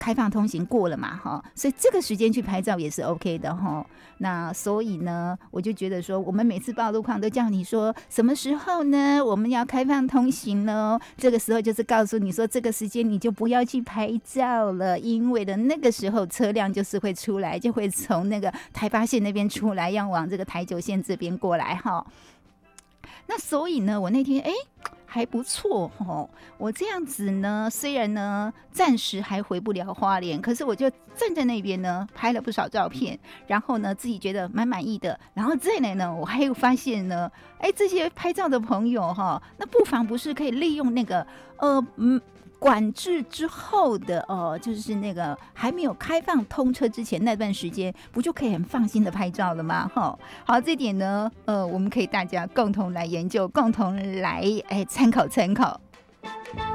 开放通行过了嘛，所以这个时间去拍照也是 OK 的哈。那所以呢，我就觉得说，我们每次报路况都叫你说什么时候呢，我们要开放通行了，这个时候就是告诉你说，这个时间你就不要去拍照了，因为的那个时候车辆就是会出来，就会从那个台八线那边出来，要往这个台九线这边过来哈。那所以呢，我那天还不错哦。我这样子呢，虽然呢暂时还回不了花莲，可是我就站在那边呢拍了不少照片，然后呢自己觉得蛮满意的。然后再来呢，我还有发现呢，这些拍照的朋友那不妨不是可以利用那个管制之后的就是那个还没有开放通车之前那段时间，不就可以很放心的拍照了吗？好，这点呢，我们可以大家共同来研究，共同来参考参考。